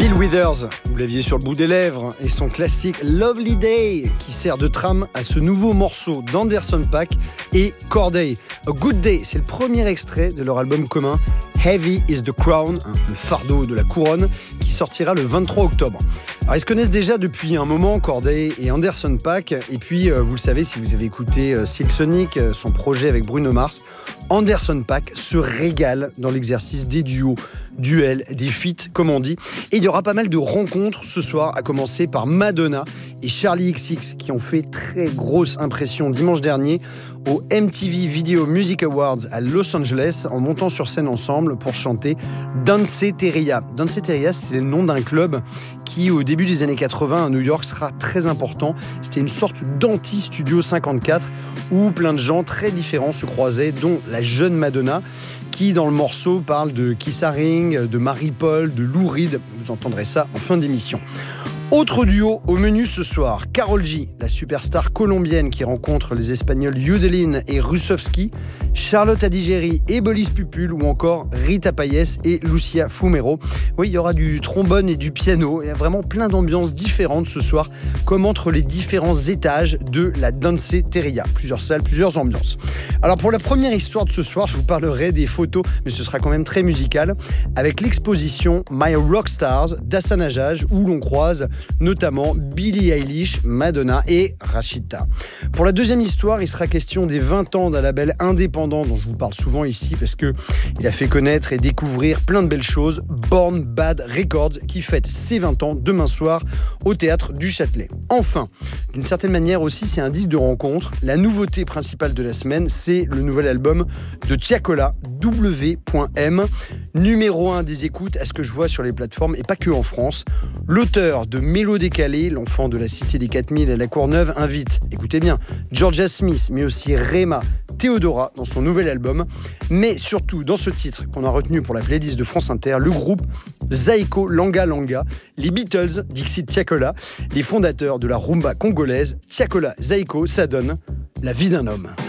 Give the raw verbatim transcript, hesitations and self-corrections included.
Bill Withers, vous l'aviez sur le bout des lèvres, et son classique Lovely Day qui sert de trame à ce nouveau morceau d'Anderson .Paak et Corday. A Good Day, c'est le premier extrait de leur album commun Heavy is the Crown, hein, le fardeau de la couronne, qui sortira le vingt-trois octobre. Alors, ils se connaissent déjà depuis un moment, Corday et Anderson .Paak, et puis euh, vous le savez si vous avez écouté euh, Silk Sonic, euh, son projet avec Bruno Mars, Anderson .Paak se régale dans l'exercice des duos, duels, des feats, comme on dit. Et il y aura pas mal de rencontres ce soir, à commencer par Madonna et Charli X C X, qui ont fait très grosse impression dimanche dernier au M T V Video Music Awards à Los Angeles, en montant sur scène ensemble pour chanter Danceteria. Danceteria, c'était le nom d'un club qui, au début des années quatre-vingts à New York, sera très important. C'était une sorte d'anti-Studio cinquante-quatre où plein de gens très différents se croisaient, dont la jeune Madonna, qui dans le morceau parle de Kiss Haring, de Marie-Paul, de Lou Reed. Vous entendrez ça en fin d'émission. Autre duo au menu ce soir, Karol G, la superstar colombienne qui rencontre les Espagnols Yudelin et Russovski, Charlotte Adigéry et Bolis Pupul, ou encore Rita Payés et Lucia Fumero. Oui, il y aura du trombone et du piano, il y a vraiment plein d'ambiances différentes ce soir, comme entre les différents étages de la Danceteria. Plusieurs salles, plusieurs ambiances. Alors pour la première histoire de ce soir, je vous parlerai des photos, mais ce sera quand même très musical, avec l'exposition My Rockstars d'Hassan Hajjaj, où l'on croise notamment Billie Eilish, Madonna et Rachida. Pour la deuxième histoire, il sera question des vingt ans d'un label indépendant dont je vous parle souvent ici parce qu'il a fait connaître et découvrir plein de belles choses, Born Bad Records, qui fête ses vingt ans demain soir au Théâtre du Châtelet. Enfin, d'une certaine manière aussi, c'est un disque de rencontre. La nouveauté principale de la semaine, c'est le nouvel album de Tiakola, W M, numéro un des écoutes à ce que je vois sur les plateformes, et pas que en France. L'auteur de Mélo décalé, l'enfant de la cité des quatre mille à la Courneuve, invite, écoutez bien, Georgia Smith, mais aussi Rema, Theodora dans son nouvel album, mais surtout dans ce titre qu'on a retenu pour la playlist de France Inter, le groupe Zaiko Langa Langa, les Beatles, Dixit Tiakola, les fondateurs de la rumba congolaise. Tiakola Zaiko, ça donne La vie d'un homme.